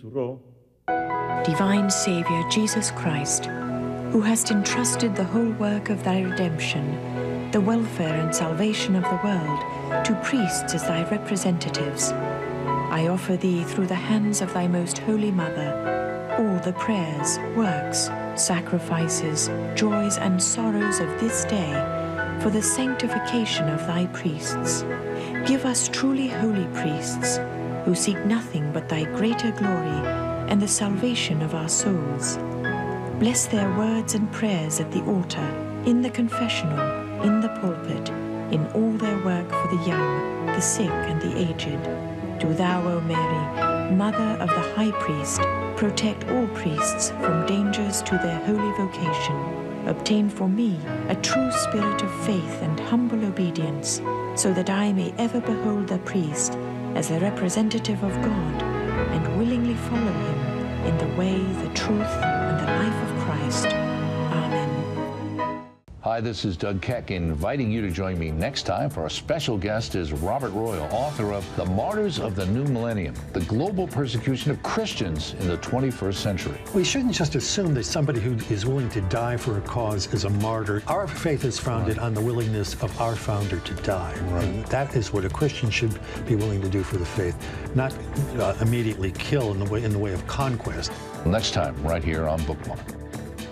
그리스도로 Divine Saviour Jesus Christ, who hast entrusted the whole work of thy redemption, the welfare and salvation of the world, to priests as thy representatives, I offer thee through the hands of thy most holy Mother all the prayers, works, sacrifices, joys and sorrows of this day for the sanctification of thy priests. Give us truly holy priests who seek nothing but thy greater glory and the salvation of our souls. Bless their words and prayers at the altar, in the confessional, in the pulpit, in all their work for the young, the sick and the aged. Do thou, O Mary, Mother of the High Priest, protect all priests from dangers to their holy vocation. Obtain for me a true spirit of faith and humble obedience, so that I may ever behold the priest as the representative of God and willingly follow him in the way, the truth, and the life of Christ. Amen. Hi, this is Doug Keck, inviting you to join me next time for our special guest is Robert Royal, author of The Martyrs of the New Millennium, the global persecution of Christians in the 21st century. We shouldn't just assume that somebody who is willing to die for a cause is a martyr. Our faith is founded on the willingness of our founder to die. Right. And that is what a Christian should be willing to do for the faith, not immediately kill in the way of conquest. Next time, right here on Bookmark.